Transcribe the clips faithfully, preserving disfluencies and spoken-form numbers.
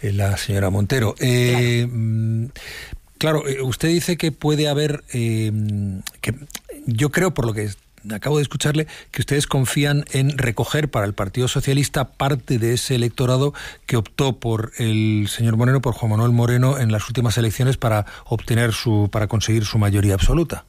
eh, la señora Montero. Eh, claro. claro, usted dice que puede haber, eh, que yo creo, por lo que acabo de escucharle, que ustedes confían en recoger para el Partido Socialista parte de ese electorado que optó por el señor Moreno, por Juan Manuel Moreno, en las últimas elecciones para obtener su, para conseguir su mayoría absoluta.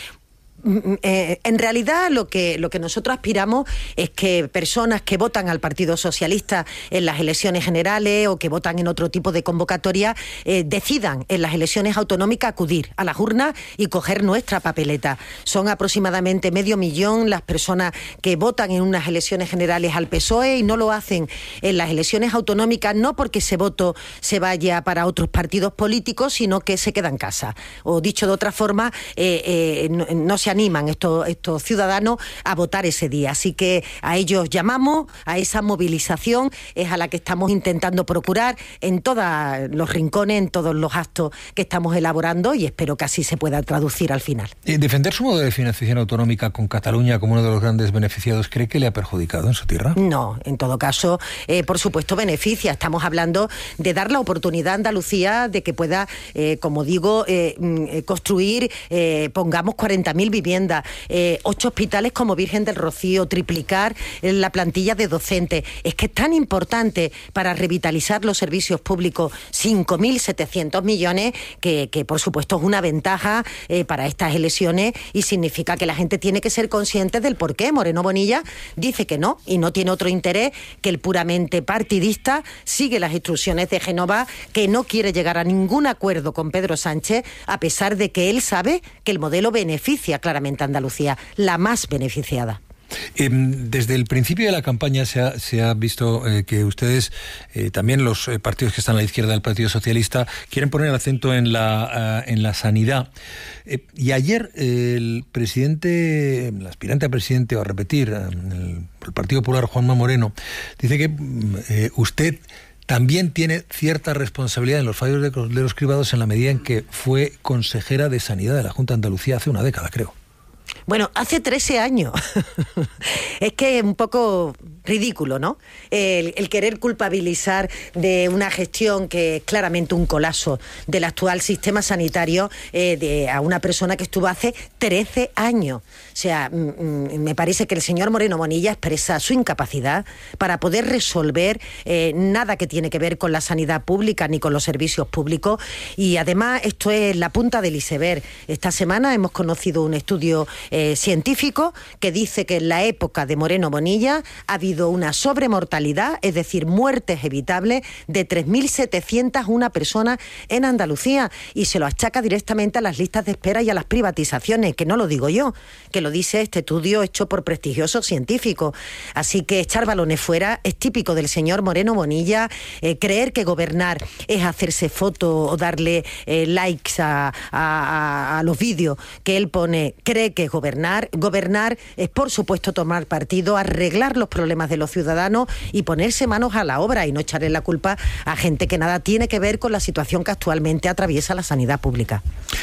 Eh, en realidad lo que, lo que nosotros aspiramos es que personas que votan al Partido Socialista en las elecciones generales o que votan en otro tipo de convocatoria eh, decidan en las elecciones autonómicas acudir a las urnas y coger nuestra papeleta. Son aproximadamente medio millón las personas que votan en unas elecciones generales al P S O E y no lo hacen en las elecciones autonómicas, no porque ese voto se vaya para otros partidos políticos, sino que se queda en casa. O dicho de otra forma, eh, eh, no, no se animan estos, estos ciudadanos a votar ese día. Así que a ellos llamamos, a esa movilización es a la que estamos intentando procurar en todos los rincones, en todos los actos que estamos elaborando, y espero que así se pueda traducir al final. ¿Defender su modelo de financiación autonómica con Cataluña como uno de los grandes beneficiados cree que le ha perjudicado en su tierra? No, en todo caso, eh, por supuesto beneficia. Estamos hablando de dar la oportunidad a Andalucía de que pueda, eh, como digo, eh, construir, eh, pongamos cuarenta mil viviendas, eh, ocho hospitales como Virgen del Rocío, triplicar la plantilla de docentes. Es que es tan importante para revitalizar los servicios públicos, cinco mil setecientos millones, que, que por supuesto es una ventaja eh, para estas elecciones, y significa que la gente tiene que ser consciente del por qué Moreno Bonilla dice que no, y no tiene otro interés que el puramente partidista. Sigue las instrucciones de Génova, que no quiere llegar a ningún acuerdo con Pedro Sánchez, a pesar de que él sabe que el modelo beneficia claramente a Andalucía, la más beneficiada. Eh, desde el principio de la campaña se ha, se ha visto eh, que ustedes, eh, también los eh, partidos que están a la izquierda del Partido Socialista, quieren poner el acento en la, uh, en la sanidad. Eh, y ayer eh, el presidente, el aspirante a presidente, o a repetir, el, el Partido Popular, Juanma Moreno, dice que eh, usted también tiene cierta responsabilidad en los fallos de, de los cribados, en la medida en que fue consejera de Sanidad de la Junta de Andalucía hace una década, creo. Bueno, hace trece años. Es que es un poco ridículo, ¿no? El, el querer culpabilizar de una gestión que es claramente un colapso del actual sistema sanitario eh, de, a una persona que estuvo hace trece años. O sea, mm, me parece que el señor Moreno Bonilla expresa su incapacidad para poder resolver eh, nada que tiene que ver con la sanidad pública ni con los servicios públicos, y además esto es la punta del iceberg. Esta semana hemos conocido un estudio eh, científico que dice que en la época de Moreno Bonilla ha habido una sobremortalidad, es decir, muertes evitables, de tres mil setecientas una personas en Andalucía, y se lo achaca directamente a las listas de espera y a las privatizaciones, que no lo digo yo, que lo dice este estudio hecho por prestigiosos científicos. Así que echar balones fuera es típico del señor Moreno Bonilla. Eh, creer que gobernar es hacerse fotos o darle eh, likes a, a, a los vídeos que él pone, cree que es gobernar. Gobernar es, por supuesto, tomar partido, arreglar los problemas de los ciudadanos y ponerse manos a la obra, y no echarle la culpa a gente que nada tiene que ver con la situación que actualmente atraviesa la sanidad pública.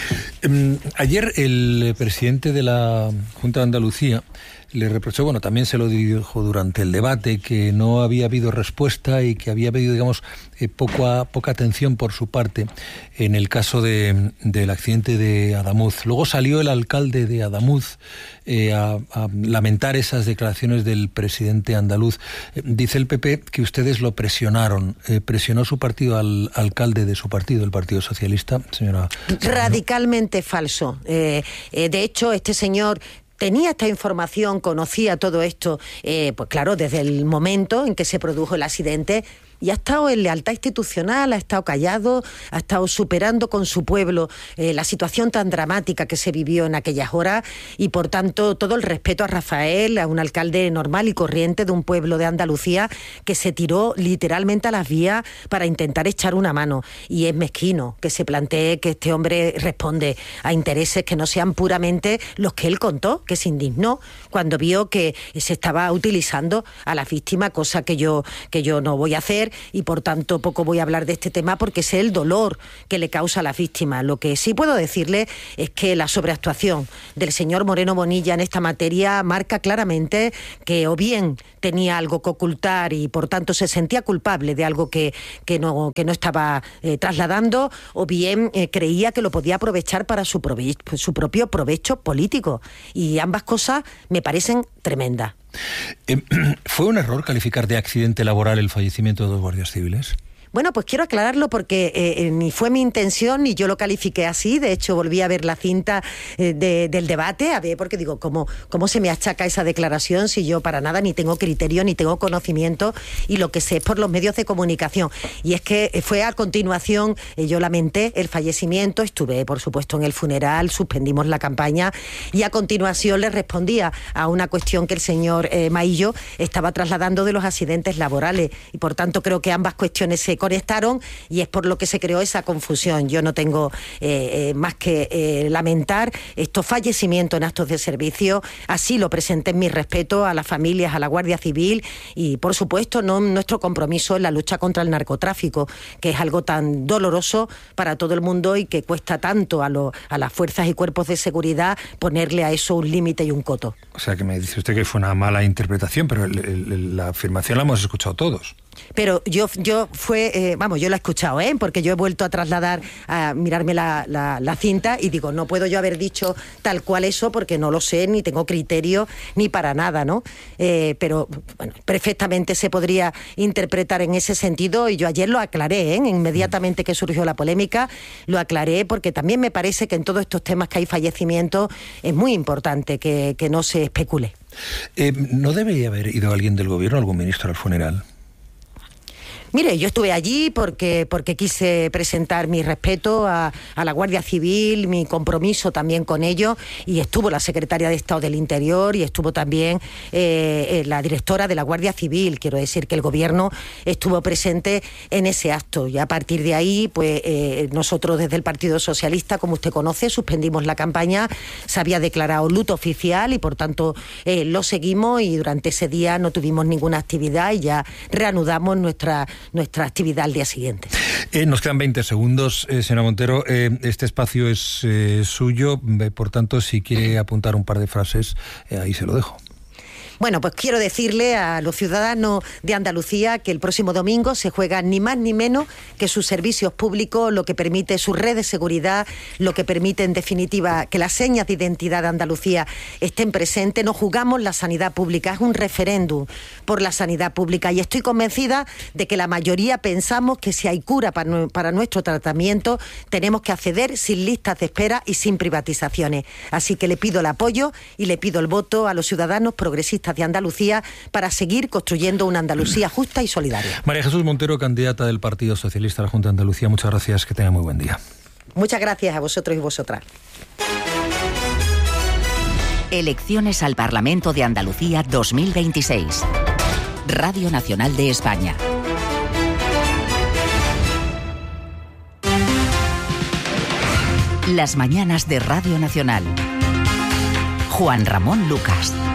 Um, ayer el presidente de la Junta de Andalucía le reprochó, bueno, también se lo dijo durante el debate, que no había habido respuesta y que había habido, digamos, eh, poca, poca atención por su parte en el caso de, del accidente de Adamuz. Luego salió el alcalde de Adamuz eh, a, a lamentar esas declaraciones del presidente andaluz. Eh, dice el P P que ustedes lo presionaron. Eh, ¿Presionó su partido al alcalde de su partido, el Partido Socialista, señora? Radicalmente falso. Eh, eh, de hecho, este señor tenía esta información, conocía todo esto, eh, pues claro, desde el momento en que se produjo el accidente, y ha estado en lealtad institucional, ha estado callado, ha estado superando con su pueblo eh, la situación tan dramática que se vivió en aquellas horas, y por tanto todo el respeto a Rafael, a un alcalde normal y corriente de un pueblo de Andalucía que se tiró literalmente a las vías para intentar echar una mano. Y es mezquino que se plantee que este hombre responde a intereses que no sean puramente los que él contó, que se indignó cuando vio que se estaba utilizando a la víctima, cosa que yo, que yo no voy a hacer, y por tanto poco voy a hablar de este tema porque sé el dolor que le causa a las víctimas. Lo que sí puedo decirle es que la sobreactuación del señor Moreno Bonilla en esta materia marca claramente que o bien tenía algo que ocultar y por tanto se sentía culpable de algo que, que, no, que no estaba eh, trasladando, o bien eh, creía que lo podía aprovechar para su, prove- su propio provecho político. Y ambas cosas me parecen tremendas. Eh, ¿Fue un error calificar de accidente laboral el fallecimiento de dos guardias civiles? Bueno, pues quiero aclararlo porque eh, ni fue mi intención ni yo lo califiqué así. De hecho, volví a ver la cinta eh, de, del debate, a ver, porque digo, ¿cómo, ¿cómo se me achaca esa declaración si yo para nada ni tengo criterio, ni tengo conocimiento y lo que sé es por los medios de comunicación? Y es que fue a continuación, eh, yo lamenté el fallecimiento, estuve, por supuesto, en el funeral, suspendimos la campaña y a continuación le respondía a una cuestión que el señor eh, Maillo estaba trasladando de los accidentes laborales y, por tanto, creo que ambas cuestiones se conectaron y es por lo que se creó esa confusión. Yo no tengo eh, eh, más que eh, lamentar estos fallecimientos en actos de servicio, así lo presenté en mi respeto a las familias, a la Guardia Civil y por supuesto no nuestro compromiso en la lucha contra el narcotráfico, que es algo tan doloroso para todo el mundo y que cuesta tanto a, lo, a las fuerzas y cuerpos de seguridad ponerle a eso un límite y un coto. O sea que me dice usted que fue una mala interpretación, pero el, el, la afirmación la hemos escuchado todos. Pero yo yo fue, eh, vamos, yo lo he escuchado, ¿eh? Porque yo he vuelto a trasladar, a mirarme la, la, la cinta y digo, no puedo yo haber dicho tal cual eso porque no lo sé, ni tengo criterio, ni para nada, ¿no? Eh, pero, bueno, perfectamente se podría interpretar en ese sentido y yo ayer lo aclaré, ¿eh? Inmediatamente que surgió la polémica, lo aclaré porque también me parece que en todos estos temas que hay fallecimientos es muy importante que, que no se especule. Eh, ¿No debería haber ido alguien del gobierno, algún ministro al funeral? Mire, yo estuve allí porque, porque quise presentar mi respeto a, a la Guardia Civil, mi compromiso también con ellos, y estuvo la secretaria de Estado del Interior y estuvo también eh, la directora de la Guardia Civil. Quiero decir que el gobierno estuvo presente en ese acto y a partir de ahí, pues eh, nosotros desde el Partido Socialista, como usted conoce, suspendimos la campaña, se había declarado luto oficial y por tanto eh, lo seguimos y durante ese día no tuvimos ninguna actividad y ya reanudamos nuestra nuestra actividad al día siguiente. Eh, nos quedan veinte segundos, eh, señora Montero. Eh, este espacio es eh, suyo, eh, por tanto, si quiere apuntar un par de frases, eh, ahí se lo dejo. Bueno, pues quiero decirle a los ciudadanos de Andalucía que el próximo domingo se juega ni más ni menos que sus servicios públicos, lo que permite su red de seguridad, lo que permite en definitiva que las señas de identidad de Andalucía estén presentes. No jugamos la sanidad pública, es un referéndum por la sanidad pública y estoy convencida de que la mayoría pensamos que si hay cura para, para nuestro tratamiento tenemos que acceder sin listas de espera y sin privatizaciones. Así que le pido el apoyo y le pido el voto a los ciudadanos progresistas de Andalucía para seguir construyendo una Andalucía justa y solidaria. María Jesús Montero, candidata del Partido Socialista a la Junta de Andalucía, muchas gracias, que tenga muy buen día. Muchas gracias a vosotros y vosotras. Elecciones al Parlamento de Andalucía dos mil veintiséis. Radio Nacional de España. Las mañanas de Radio Nacional. Juan Ramón Lucas.